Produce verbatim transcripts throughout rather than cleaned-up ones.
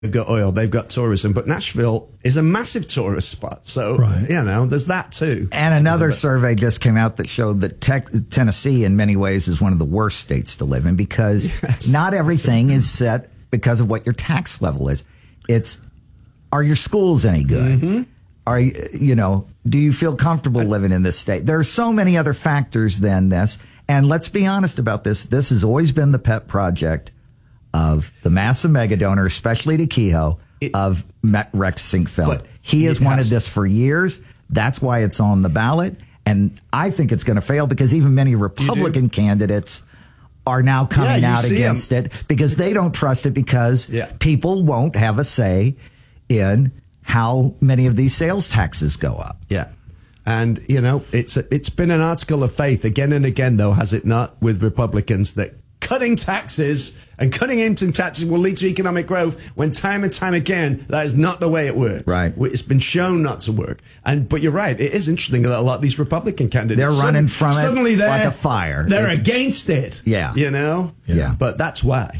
They've got oil, they've got tourism, but Nashville is a massive tourist spot. So, right. you know, there's that too. And another survey just came out that showed that tech, Tennessee, in many ways, is one of the worst states to live in because yes. not everything is set because of what your tax level is. It's, are your schools any good? Mm-hmm. Are you, you know, do you feel comfortable living in this state? There are so many other factors than this. And let's be honest about this. This has always been the pet project of the massive mega donor, especially to Kehoe, it, of Rex Sinquefield. He has wanted this for years. That's why it's on the ballot. And I think it's going to fail because even many Republican candidates are now coming yeah, out against them. it because they don't trust it because yeah. people won't have a say in how many of these sales taxes go up. Yeah. And, you know, it's a, it's been an article of faith again and again, though, has it not, with Republicans that cutting taxes and cutting into taxes will lead to economic growth when time and time again, that is not the way it works. Right. It's been shown not to work. And But you're right. It is interesting that a lot of these Republican candidates, they're running from suddenly it they're, like a fire. They're it's, against it. Yeah. You know? Yeah. But that's why.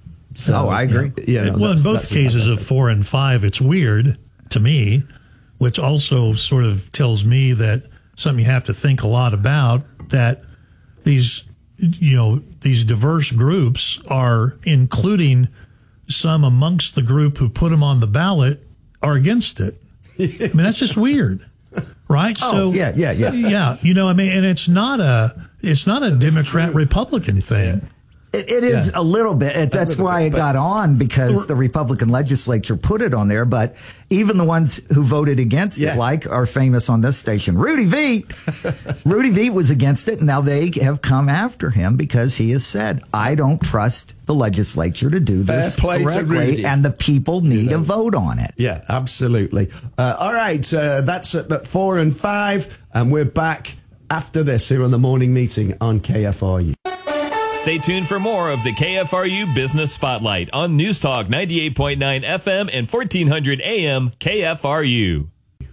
So, oh, I agree. You know, well, in both cases of four and five, it's weird to me, which also sort of tells me that something you have to think a lot about, that these, you know, these diverse groups are including some amongst the group who put them on the ballot are against it. I mean, that's just weird, right? Oh, so yeah, yeah, yeah. Yeah, you know, I mean, and it's not a, it's not a Democrat-Republican thing. Yeah. It, it is yeah. a little bit. It, that's little why bit, it got on, because the Republican legislature put it on there. But even the ones who voted against yeah. it, like are famous on this station, Rudy Veit. Rudy Veit was against it, and now they have come after him because he has said, I don't trust the legislature to do Fair this play correctly, to and the people need you know. a vote on it. Yeah, absolutely. Uh, all right, uh, that's at, at four and five, and we're back after this here on the morning meeting on K F R U. Stay tuned for more of the K F R U Business Spotlight on News Talk ninety-eight point nine F M and fourteen hundred A M K F R U.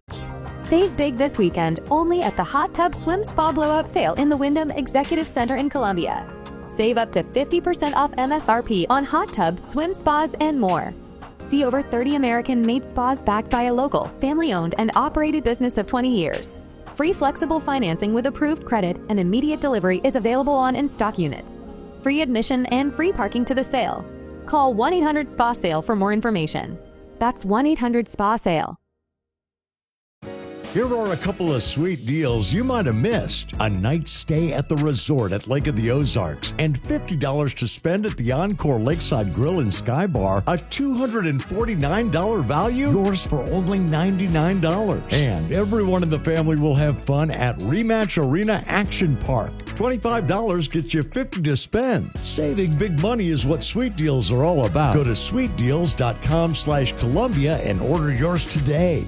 Save big this weekend only at the Hot Tub Swim Spa Blowout Sale in the Wyndham Executive Center in Columbia. Save up to fifty percent off M S R P on hot tubs, swim spas, and more. See over thirty American-made spas backed by a local, family-owned, and operated business of twenty years. Free flexible financing with approved credit and immediate delivery is available on in-stock units. Free admission and free parking to the sale. Call one eight hundred S P A SALE for more information. That's one eight hundred S P A SALE. Here are a couple of sweet deals you might have missed. A night stay at the resort at Lake of the Ozarks and fifty dollars to spend at the Encore Lakeside Grill and Sky Bar. A two hundred forty-nine dollars value, yours for only ninety-nine dollars. And everyone in the family will have fun at Rematch Arena Action Park. twenty-five dollars gets you fifty dollars to spend. Saving big money is what Sweet Deals are all about. Go to sweet deals dot com slash Columbia and order yours today.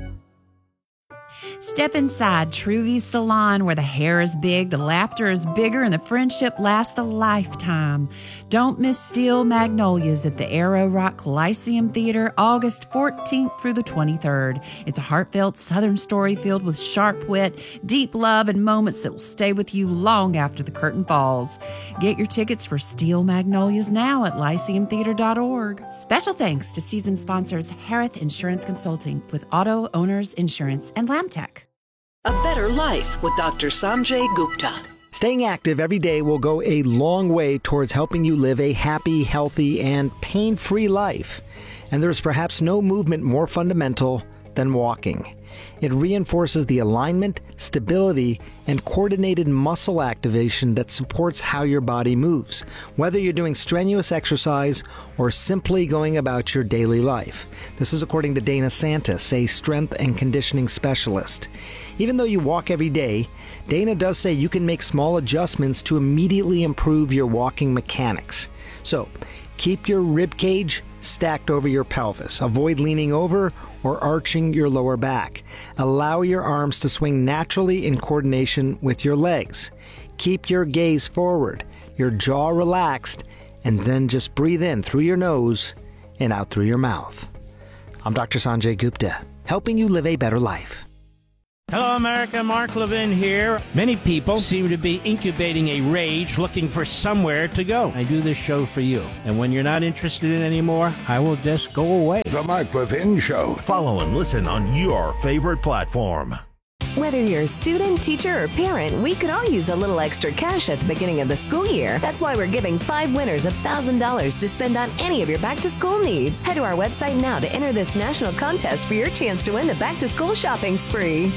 Step inside Truvy's Salon, where the hair is big, the laughter is bigger, and the friendship lasts a lifetime. Don't miss Steel Magnolias at the Arrow Rock Coliseum Theater, August fourteenth through the twenty-third. It's a heartfelt Southern story filled with sharp wit, deep love, and moments that will stay with you long after the curtain falls. Get your tickets for Steel Magnolias now at lyceum theater dot org. Special thanks to season sponsors Harith Insurance Consulting with Auto Owners Insurance and Lamtech. A better life with Doctor Sanjay Gupta. Staying active every day will go a long way towards helping you live a happy, healthy, and pain-free life. And there's perhaps no movement more fundamental than walking. It reinforces the alignment, stability, and coordinated muscle activation that supports how your body moves, whether you're doing strenuous exercise or simply going about your daily life. This is according to Dana Santis, a strength and conditioning specialist. Even though you walk every day, Dana does say you can make small adjustments to immediately improve your walking mechanics. So, keep your rib cage stacked over your pelvis. Avoid leaning over or arching your lower back. Allow your arms to swing naturally in coordination with your legs. Keep your gaze forward, your jaw relaxed, and then just breathe in through your nose and out through your mouth. I'm Doctor Sanjay Gupta, helping you live a better life. Hello, America. Mark Levin here. Many people seem to be incubating a rage looking for somewhere to go. I do this show for you. And when you're not interested in it anymore, I will just go away. The Mark Levin Show. Follow and listen on your favorite platform. Whether you're a student, teacher, or parent, we could all use a little extra cash at the beginning of the school year. That's why we're giving five winners one thousand dollars to spend on any of your back-to-school needs. Head to our website now to enter this national contest for your chance to win the back-to-school shopping spree.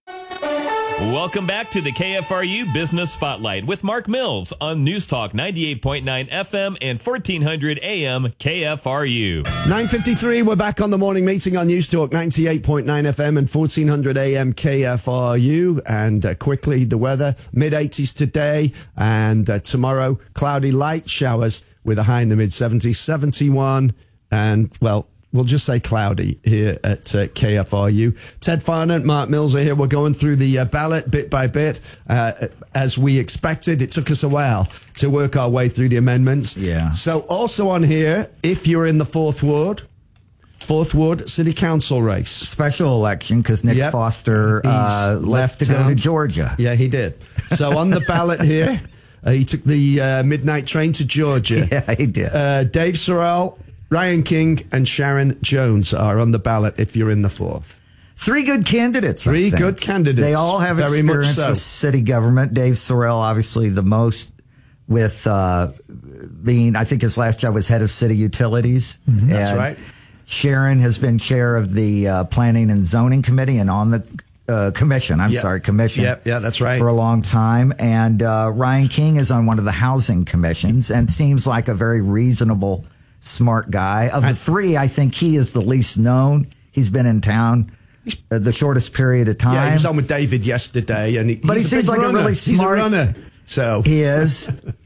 Welcome back to the K F R U Business Spotlight with Mark Mills on News Talk ninety-eight point nine F M and fourteen hundred A M K F R U. nine fifty-three, we're back on the morning meeting on News Talk ninety-eight point nine F M and fourteen hundred A M K F R U. And uh, quickly, the weather, mid eighties today, and uh, tomorrow, cloudy light showers with a high in the mid seventies, seventy-one, and, well, we'll just say cloudy here at uh, K F R U. Ted Farnant, Mark Mills are here. We're going through the uh, ballot bit by bit. Uh, as we expected, it took us a while to work our way through the amendments. Yeah. So also on here, if you're in the fourth ward, fourth ward city council race. Special election because Nick Yep. Foster uh, left, left to go town. to Georgia. Yeah, he did. So on the ballot here, uh, he took the uh, midnight train to Georgia. Yeah, he did. Uh, Dave Sorrell, Ryan King, and Sharon Jones are on the ballot if you're in the fourth. Three good candidates. I Three think. good candidates. They all have Very much experience so. with city government. Dave Sorrell, obviously, the most with uh, being, I think his last job was head of city utilities. Mm-hmm. That's And right. Sharon has been chair of the uh, Planning and Zoning Committee and on the uh, commission. I'm Yep. sorry, commission. Yep, yeah, that's right. For a long time. And uh, Ryan King is on one of the housing commissions and seems like a very reasonable, smart guy. Of the three, I think he is the least known. He's been in town uh, the shortest period of time. Yeah, he was on with David yesterday, and he, But he's he a seems big like a runner. really He's a smart- runner. So He is.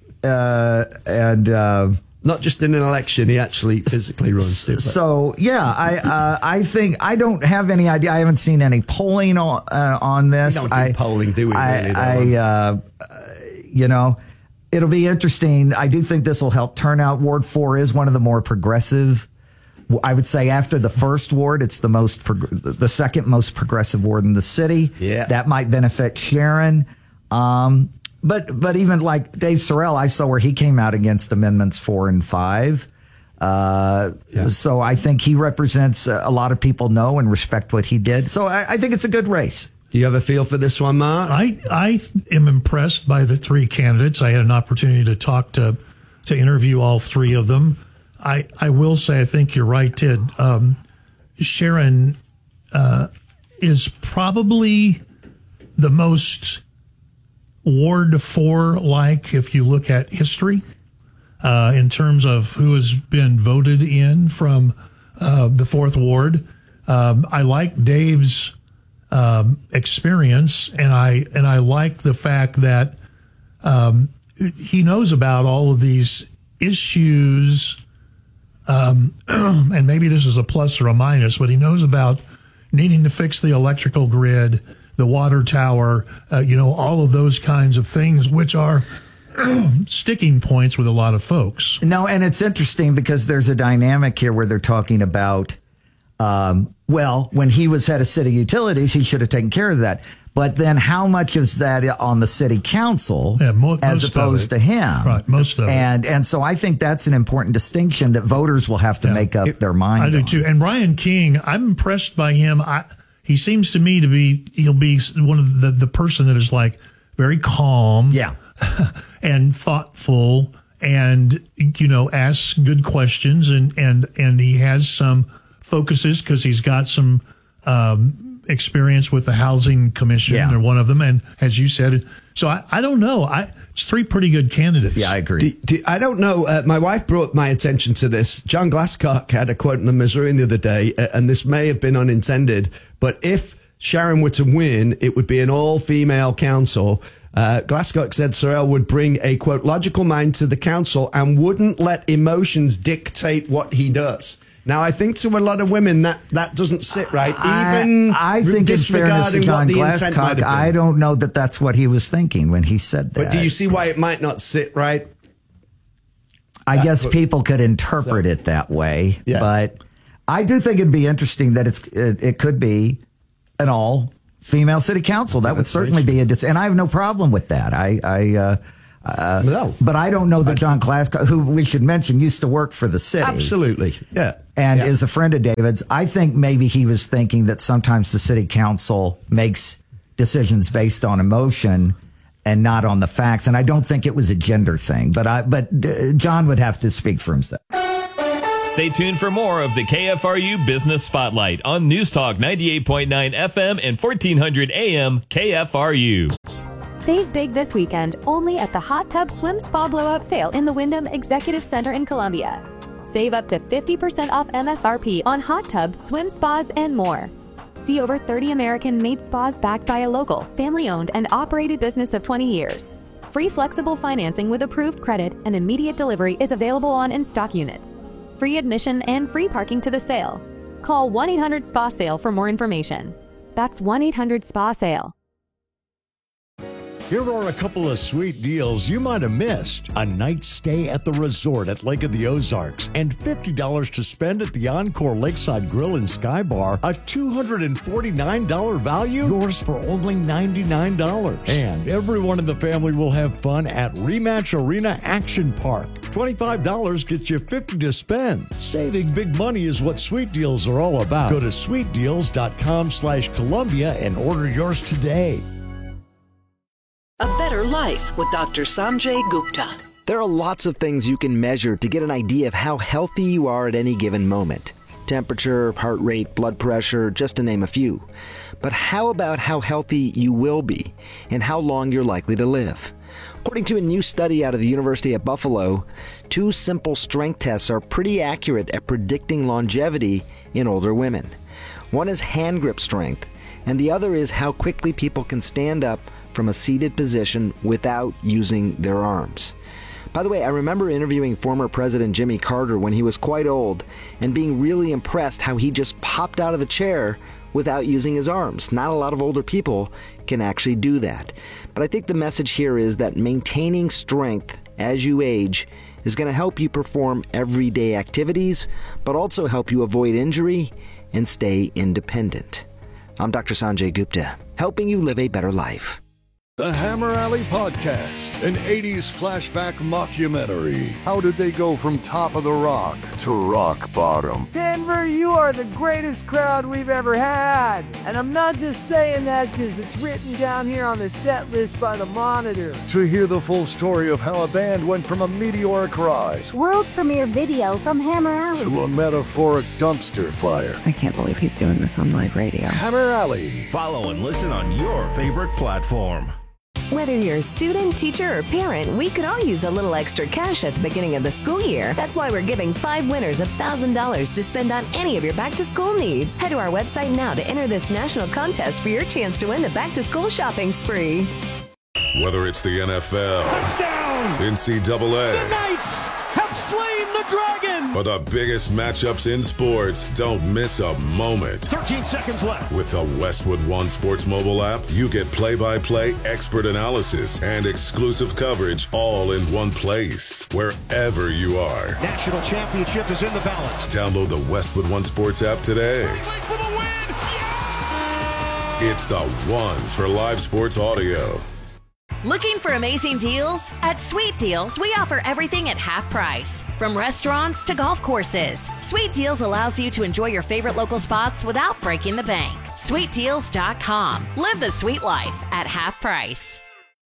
uh, and uh, not just in an election, he actually physically runs. Too, but- so, yeah, I uh, I think I don't have any idea. I haven't seen any polling on, uh, on this. We don't do I, polling, do we, I, really, though? I uh, you know, it'll be interesting. I do think this will help turnout. Ward four is one of the more progressive. I would say after the first ward, it's the most prog- the second most progressive ward in the city. Yeah. That might benefit Sharon. Um, but but even like Dave Sorrell, I saw where he came out against amendments four and five. Uh, Yeah. So I think he represents uh, a lot of people know and respect what he did. So I, I think it's a good race. Do you have a feel for this one, Mark? I, I am impressed by the three candidates. I had an opportunity to talk to, to interview all three of them. I, I will say, I think you're right, Ted. Um, Sharon uh, is probably the most Ward four like if you look at history uh, in terms of who has been voted in from uh, the fourth ward. Um, I like Dave's um, experience, and I and I like the fact that um, he knows about all of these issues. Um, and maybe this is a plus or a minus, but he knows about needing to fix the electrical grid, the water tower, uh, you know, all of those kinds of things, which are sticking points with a lot of folks. No, and it's interesting because there's a dynamic here where they're talking about, um, well, when he was head of city utilities, he should have taken care of that. But then how much is that on the city council Yeah, mo- as most of opposed it. to him? Right, most of it. and, And so I think that's an important distinction that voters will have to Yeah. make up It- their mind I do on. too. And Ryan King, I'm impressed by him. I, he seems to me to be, he'll be one of the, the person that is like very calm. Yeah. and thoughtful and, you know, asks good questions, and, and, and he has some focuses because he's got some, um, experience with the housing commission Yeah. or one of them. And as you said, so I, I don't know. I, it's three pretty good candidates. Yeah, I agree. Do, do, I don't know. Uh, my wife brought my attention to this. John Glasscock had a quote in the Missourian the other day, uh, and this may have been unintended, but if Sharon were to win, it would be an all-female council. Uh, Glasscock said Sorrell would bring a, quote, logical mind to the council and wouldn't let emotions dictate what he does. Now, I think to a lot of women that, that doesn't sit right, even I, I think in fairness to disregarding John what the intent might have Glasscock, been. I don't know that that's what he was thinking when he said that. But do you see why it might not sit right? I guess what- people could interpret so- it that way, Yeah. but I do think it'd be interesting that it's it, it could be an all female city council. That would certainly be a dis- and I have no problem with that. I, I uh, uh, no. But I don't know that John Klasko, who we should mention used to work for the city. Absolutely, yeah. And yeah. is a friend of David's. I think maybe he was thinking that sometimes the city council makes decisions based on emotion and not on the facts. And I don't think it was a gender thing, but I, but uh, John would have to speak for himself. Stay tuned for more of the K F R U Business Spotlight on News Talk ninety-eight point nine F M and fourteen hundred A M K F R U. Save big this weekend only at the Hot Tub Swim Spa Blowout Sale in the Wyndham Executive Center in Columbia. Save up to fifty percent off M S R P on hot tubs, swim spas, and more. See over thirty American-made spas backed by a local, family-owned, and operated business of twenty years. Free flexible financing with approved credit and immediate delivery is available on in-stock units. Free admission and free parking to the sale. Call one eight hundred S P A SALE for more information. That's one eight hundred S P A SALE. Here are a couple of sweet deals you might have missed. A night stay at the resort at Lake of the Ozarks and fifty dollars to spend at the Encore Lakeside Grill and Sky Bar. A two hundred forty-nine dollars value, yours for only ninety-nine dollars. And everyone in the family will have fun at Rematch Arena Action Park. twenty-five dollars gets you fifty dollars to spend. Saving big money is what Sweet Deals are all about. Go to sweet deals dot com slash Columbia and order yours today. A Better Life with Doctor Sanjay Gupta. There are lots of things you can measure to get an idea of how healthy you are at any given moment. Temperature, heart rate, blood pressure, just to name a few. But how about how healthy you will be and how long you're likely to live? According to a new study out of the University at Buffalo, two simple strength tests are pretty accurate at predicting longevity in older women. One is hand grip strength, and the other is how quickly people can stand up from a seated position without using their arms. By the way, I remember interviewing former President Jimmy Carter when he was quite old and being really impressed how he just popped out of the chair without using his arms. Not a lot of older people can actually do that. But I think the message here is that maintaining strength as you age is going to help you perform everyday activities, but also help you avoid injury and stay independent. I'm Doctor Sanjay Gupta, helping you live a better life. The Hammer Alley Podcast, an eighties flashback mockumentary. How did they go from top of the rock to rock bottom? Denver, you are the greatest crowd we've ever had. And I'm not just saying that because it's written down here on the set list by the Monitor. To hear the full story of how a band went from a meteoric rise, world premiere video from Hammer Alley, to a metaphoric dumpster fire. I can't believe he's doing this on live radio. Hammer Alley. Follow and listen on your favorite platform. Whether you're a student, teacher, or parent, we could all use a little extra cash at the beginning of the school year. That's why we're giving five winners one thousand dollars to spend on any of your back-to-school needs. Head to our website now to enter this national contest for your chance to win the back-to-school shopping spree. Whether it's the N F L, touchdown, N C double A, the Knights have slain the dragon, or the biggest matchups in sports, don't miss a moment. thirteen seconds left. With the Westwood One Sports mobile app, you get play-by-play expert analysis and exclusive coverage all in one place, wherever you are. National championship is in the balance. Download the Westwood One Sports app today. For the win. Yeah! It's the one for live sports audio. Looking for amazing deals? At Sweet Deals, we offer everything at half price. From restaurants to golf courses, Sweet Deals allows you to enjoy your favorite local spots without breaking the bank. sweet deals dot com. Live the sweet life at half price.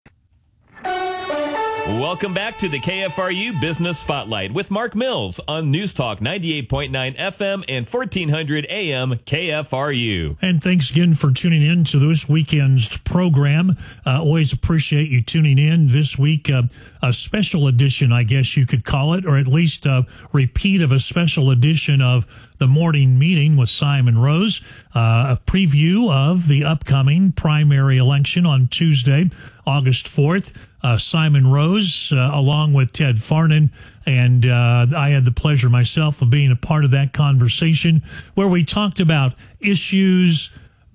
Welcome back to the K F R U Business Spotlight with Mark Mills on News Talk ninety-eight point nine F M and fourteen hundred A M K F R U. And thanks again for tuning in to this weekend's program. Uh, always appreciate you tuning in. This week, uh, a special edition, I guess you could call it, or at least a repeat of a special edition of the morning meeting with Simon Rose, uh, a preview of the upcoming primary election on Tuesday, August fourth. Uh, Simon Rose, uh, along with Ted Farnan, and uh, I had the pleasure myself of being a part of that conversation where we talked about issues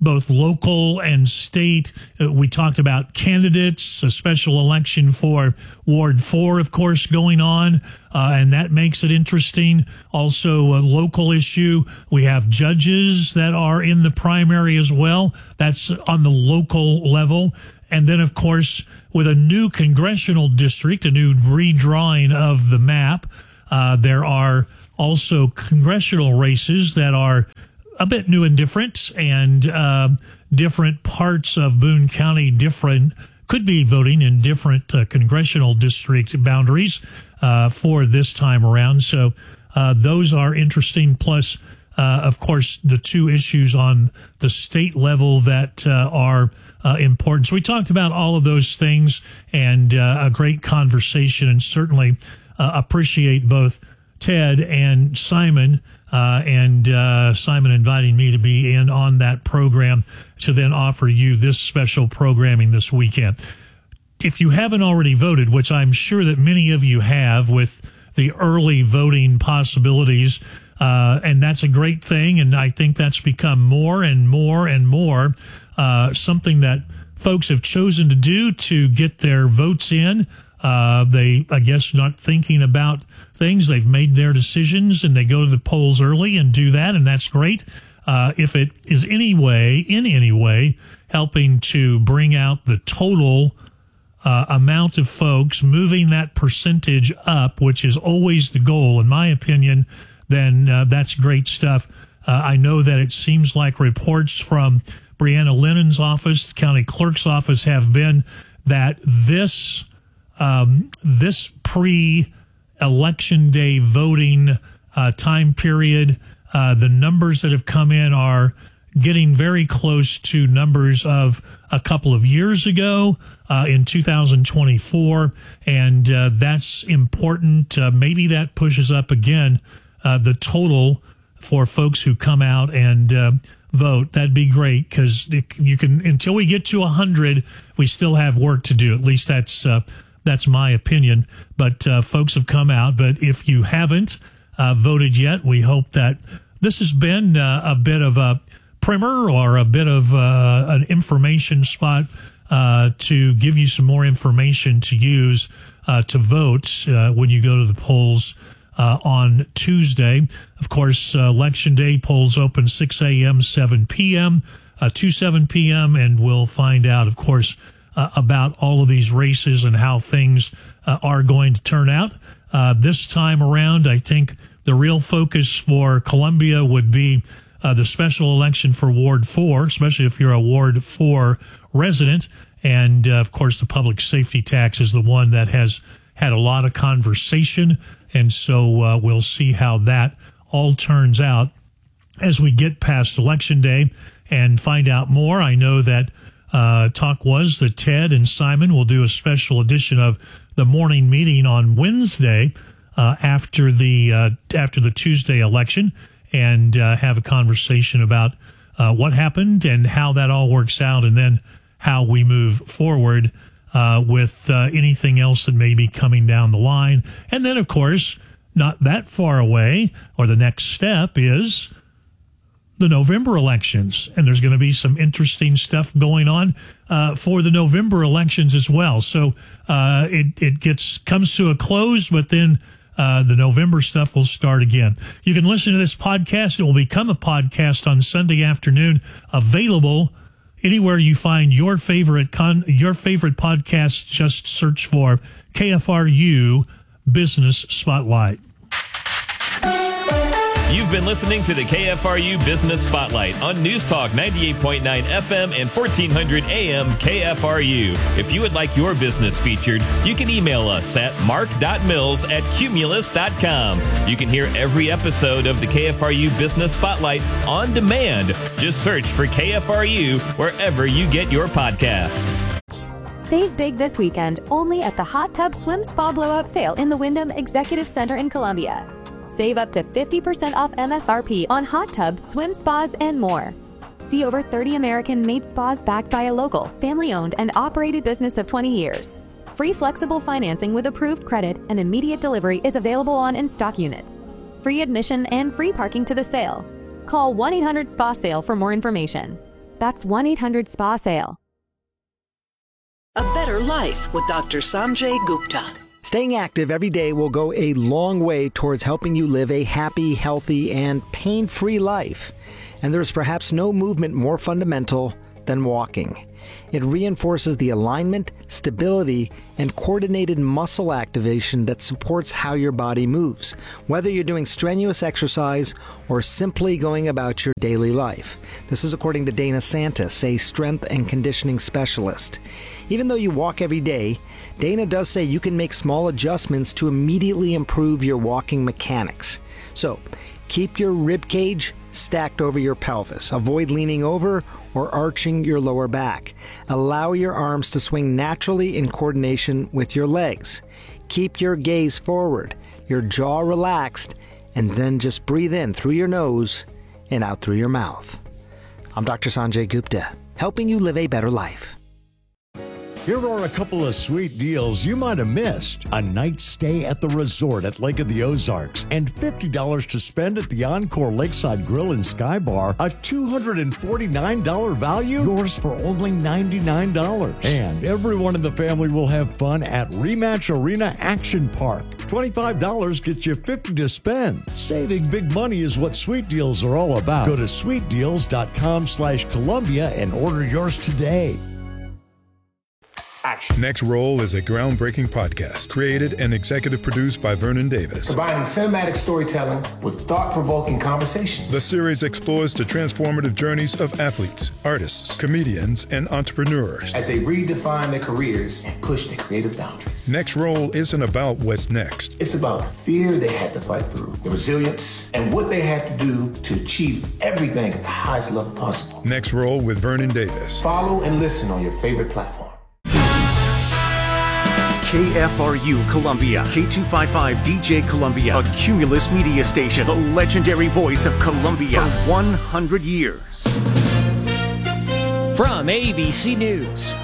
both local and state. Uh, we talked about candidates, a special election for Ward four, of course, going on, uh, and that makes it interesting. Also, a local issue. We have judges that are in the primary as well. That's on the local level. And then, of course, with a new congressional district, a new redrawing of the map, uh, there are also congressional races that are a bit new and different, and uh, different parts of Boone County different could be voting in different uh, congressional district boundaries uh, for this time around. So uh, those are interesting. Plus, uh, of course, the two issues on the state level that uh, are uh, important. So we talked about all of those things, and uh, a great conversation, and certainly uh, appreciate both Ted and Simon. Uh, and uh, Simon inviting me to be in on that program to then offer you this special programming this weekend. If you haven't already voted, which I'm sure that many of you have with the early voting possibilities, uh, and that's a great thing, and I think that's become more and more and more uh, something that folks have chosen to do to get their votes in. Uh, they, I guess, not thinking about things. They've made their decisions, and they go to the polls early and do that, and that's great. Uh, if it is any way, in any way, helping to bring out the total uh, amount of folks, moving that percentage up, which is always the goal, in my opinion, then uh, that's great stuff. Uh, I know that it seems like reports from Brianna Lennon's office, the county clerk's office, have been that this Um, this pre-election day voting uh, time period, uh, the numbers that have come in are getting very close to numbers of a couple of years ago uh, in two thousand twenty-four, and uh, that's important. Uh, maybe that pushes up again uh, the total for folks who come out and uh, vote. That'd be great, because you can, until we get to one hundred, we still have work to do. At least that's uh, That's my opinion, but uh, folks have come out. But if you haven't uh, voted yet, we hope that this has been uh, a bit of a primer or a bit of uh, an information spot uh, to give you some more information to use uh, to vote uh, when you go to the polls uh, on Tuesday. Of course, uh, Election Day polls open six a.m., seven p.m., uh, to seven p.m., and we'll find out, of course, Uh, about all of these races and how things uh, are going to turn out. Uh, this time around, I think the real focus for Columbia would be uh, the special election for Ward four, especially if you're a Ward four resident. And, uh, of course, the public safety tax is the one that has had a lot of conversation. And so uh, we'll see how that all turns out as we get past Election Day and find out more. I know that Uh, talk was that Ted and Simon will do a special edition of the morning meeting on Wednesday uh, after the uh, after the Tuesday election, and uh, have a conversation about uh, what happened and how that all works out, and then how we move forward uh, with uh, anything else that may be coming down the line. And then, of course, not that far away, or the next step is the November elections, and there's going to be some interesting stuff going on uh, for the November elections as well. So uh, it it gets comes to a close, but then uh, the November stuff will start again. You can listen to this podcast; it will become a podcast on Sunday afternoon, available anywhere you find your favorite con your favorite podcast. Just search for K F R U Business Spotlight. You've been listening to the K F R U Business Spotlight on News Talk ninety-eight point nine F M and fourteen hundred A M K F R U. If you would like your business featured, you can email us at mark dot mills at cumulus dot com. You can hear every episode of the K F R U Business Spotlight on demand. Just search for K F R U wherever you get your podcasts. Save big this weekend only at the Hot Tub Swim Spa Blowout Sale in the Wyndham Executive Center in Columbia. Save up to fifty percent off M S R P on hot tubs, swim spas, and more. See over thirty American-made spas backed by a local, family-owned, and operated business of twenty years. Free flexible financing with approved credit and immediate delivery is available on in-stock units. Free admission and free parking to the sale. Call one eight hundred S P A sale for more information. That's one eight hundred S P A sale. A better life with Doctor Sanjay Gupta. Staying active every day will go a long way towards helping you live a happy, healthy, and pain-free life. And there's perhaps no movement more fundamental than walking. It reinforces the alignment, stability, and coordinated muscle activation that supports how your body moves, whether you're doing strenuous exercise or simply going about your daily life. This is according to Dana Santis, a strength and conditioning specialist. Even though you walk every day, Dana does say you can make small adjustments to immediately improve your walking mechanics. So, keep your rib cage stacked over your pelvis. Avoid leaning over or arching your lower back. Allow your arms to swing naturally in coordination with your legs. Keep your gaze forward, your jaw relaxed, and then just breathe in through your nose and out through your mouth. I'm Doctor Sanjay Gupta, helping you live a better life. Here are a couple of sweet deals you might have missed. A night stay at the resort at Lake of the Ozarks and fifty dollars to spend at the Encore Lakeside Grill and Sky Bar. A two hundred forty-nine dollars value, yours for only ninety-nine dollars. And everyone in the family will have fun at Rematch Arena Action Park. twenty-five dollars gets you fifty dollars to spend. Saving big money is what Sweet Deals are all about. Go to sweetdeals.com slash Columbia and order yours today. Action. Next Roll is a groundbreaking podcast created and executive produced by Vernon Davis. Combining cinematic storytelling with thought-provoking conversations. The series explores the transformative journeys of athletes, artists, comedians, and entrepreneurs as they redefine their careers and push their creative boundaries. Next Roll isn't about what's next. It's about the fear they had to fight through, the resilience, and what they had to do to achieve everything at the highest level possible. Next Roll with Vernon Davis. Follow and listen on your favorite platform. K F R U Columbia, K two fifty-five D J Columbia, a Cumulus media station, the legendary voice of Columbia for one hundred years. From A B C News,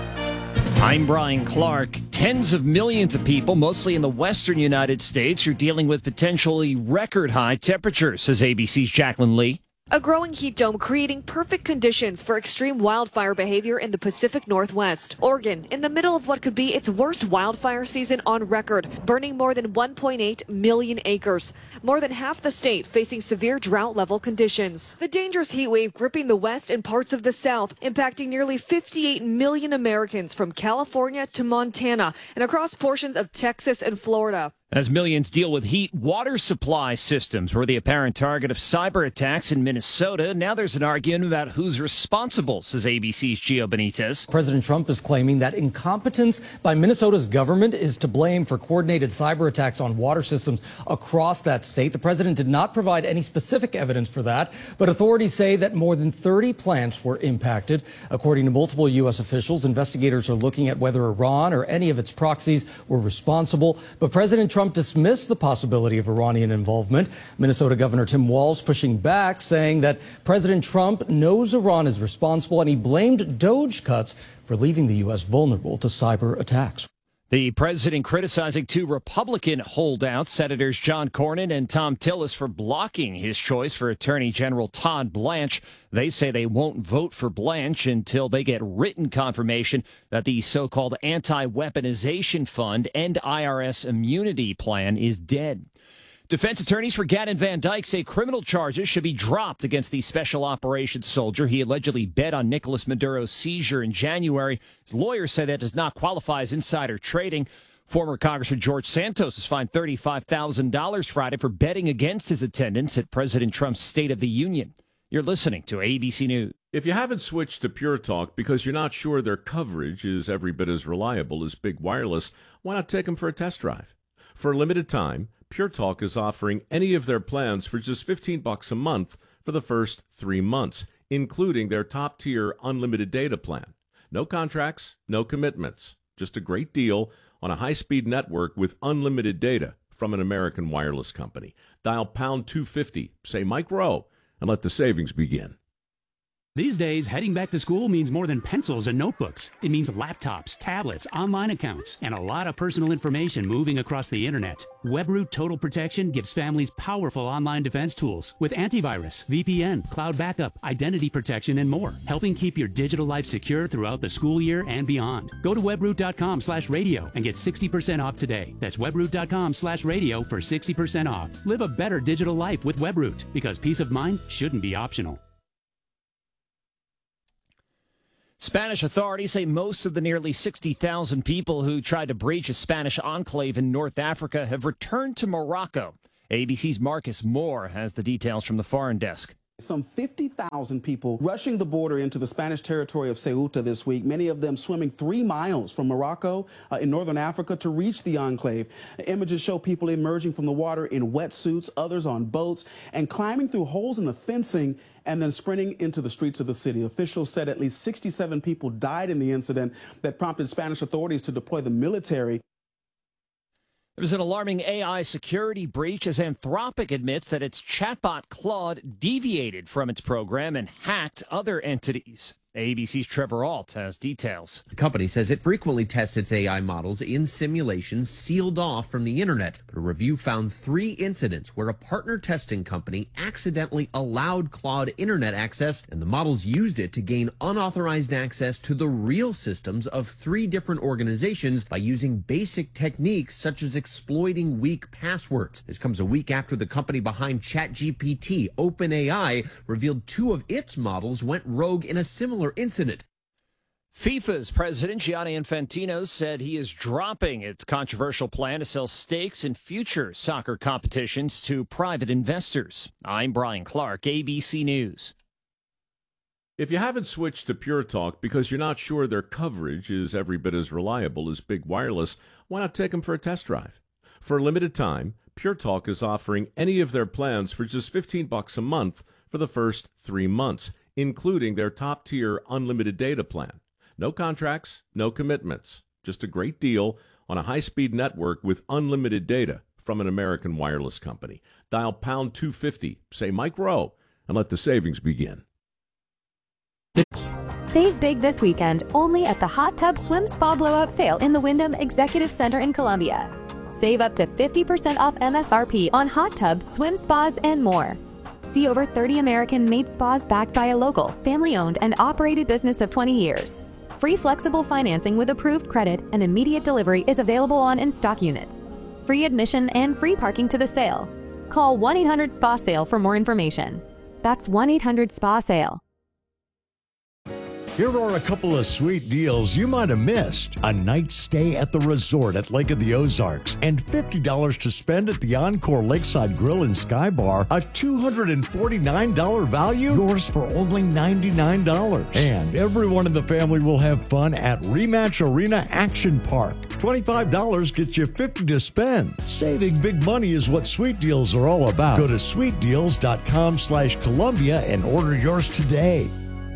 I'm Brian Clark. Tens of millions of people, mostly in the western United States, are dealing with potentially record high temperatures, says A B C's Jacqueline Lee. A growing heat dome creating perfect conditions for extreme wildfire behavior in the Pacific Northwest. Oregon, in the middle of what could be its worst wildfire season on record, burning more than one point eight million acres. More than half the state facing severe drought-level conditions. The dangerous heat wave gripping the West and parts of the South, impacting nearly fifty-eight million Americans from California to Montana and across portions of Texas and Florida. As millions deal with heat, water supply systems were the apparent target of cyber attacks in Minnesota. Now there's an argument about who's responsible, says A B C's Gio Benitez. President Trump is claiming that incompetence by Minnesota's government is to blame for coordinated cyber attacks on water systems across that state. The president did not provide any specific evidence for that, but authorities say that more than thirty plants were impacted. According to multiple U S officials, investigators are looking at whether Iran or any of its proxies were responsible, but President Trump Trump dismissed the possibility of Iranian involvement. Minnesota Governor Tim Walz pushing back, saying that President Trump knows Iran is responsible, and he blamed Doge cuts for leaving the U S vulnerable to cyber attacks. The president criticizing two Republican holdouts, Senators John Cornyn and Thom Tillis, for blocking his choice for Attorney General Todd Blanche. They say they won't vote for Blanche until they get written confirmation that the so-called anti-weaponization fund and I R S immunity plan is dead. Defense attorneys for Gannon Van Dyke say criminal charges should be dropped against the special operations soldier. He allegedly bet on Nicolas Maduro's seizure in January. His lawyers say that does not qualify as insider trading. Former Congressman George Santos was fined thirty-five thousand dollars Friday for betting against his attendance at President Trump's State of the Union. You're listening to A B C News. If you haven't switched to Pure Talk because you're not sure their coverage is every bit as reliable as Big Wireless, why not take them for a test drive? For a limited time, Pure Talk is offering any of their plans for just fifteen bucks a month for the first three months, including their top-tier unlimited data plan. No contracts, no commitments, just a great deal on a high-speed network with unlimited data from an American wireless company. Dial pound two fifty, say Mike Rowe, and let the savings begin. These days, heading back to school means more than pencils and notebooks. It means laptops, tablets, online accounts, and a lot of personal information moving across the internet. WebRoot Total Protection gives families powerful online defense tools with antivirus, V P N, cloud backup, identity protection, and more, helping keep your digital life secure throughout the school year and beyond. Go to webroot.com slash radio and get sixty percent off today. That's webroot.com slash radio for sixty percent off. Live a better digital life with WebRoot, because peace of mind shouldn't be optional. Spanish authorities say most of the nearly sixty thousand people who tried to breach a Spanish enclave in North Africa have returned to Morocco. A B C's Marcus Moore has the details from the foreign desk. Some fifty thousand people rushing the border into the Spanish territory of Ceuta this week, many of them swimming three miles from Morocco uh, in northern Africa to reach the enclave. Images show people emerging from the water in wetsuits, others on boats, and climbing through holes in the fencing and then sprinting into the streets of the city. Officials said at least sixty-seven people died in the incident that prompted Spanish authorities to deploy the military. There's an alarming A I security breach as Anthropic admits that its chatbot Claude deviated from its program and hacked other entities. A B C's Trevor Ault has details. The company says it frequently tests its A I models in simulations sealed off from the internet. But a review found three incidents where a partner testing company accidentally allowed Claude internet access, and the models used it to gain unauthorized access to the real systems of three different organizations by using basic techniques such as exploiting weak passwords. This comes a week after the company behind ChatGPT, OpenAI, revealed two of its models went rogue in a similar incident. FIFA's president, Gianni Infantino, said he is dropping its controversial plan to sell stakes in future soccer competitions to private investors. I'm Brian Clark, A B C News. If you haven't switched to Pure Talk because you're not sure their coverage is every bit as reliable as Big Wireless, why not take them for a test drive? For a limited time, Pure Talk is offering any of their plans for just fifteen bucks a month for the first three months. Including their top-tier unlimited data plan. No contracts, no commitments. Just a great deal on a high-speed network with unlimited data from an American wireless company. Dial pound two fifty, say Mike Rowe, and let the savings begin. Save big this weekend only at the Hot Tub Swim Spa Blowout Sale in the Wyndham Executive Center in Columbia. Save up to fifty percent off M S R P on hot tubs, swim spas, and more. See over thirty American-made spas backed by a local, family-owned, and operated business of twenty years. Free flexible financing with approved credit and immediate delivery is available on in-stock units. Free admission and free parking to the sale. Call one eight hundred S P A SALE for more information. That's one eight hundred S P A SALE. Here are a couple of sweet deals you might have missed. A night stay at the resort at Lake of the Ozarks and fifty dollars to spend at the Encore Lakeside Grill and Sky Bar. A two hundred forty-nine dollars value, yours for only ninety-nine dollars. And everyone in the family will have fun at Rematch Arena Action Park. twenty-five dollars gets you fifty dollars to spend. Saving big money is what Sweet Deals are all about. Go to sweet deals dot com slash Columbia and order yours today.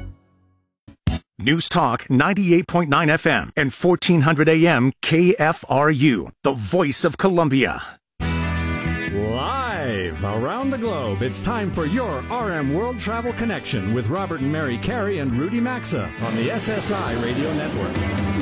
News Talk ninety-eight point nine F M and fourteen hundred A M K F R U, the voice of Columbia. Live around the globe, it's time for your R M World Travel Connection with Robert and Mary Carey and Rudy Maxa on the S S I Radio Network.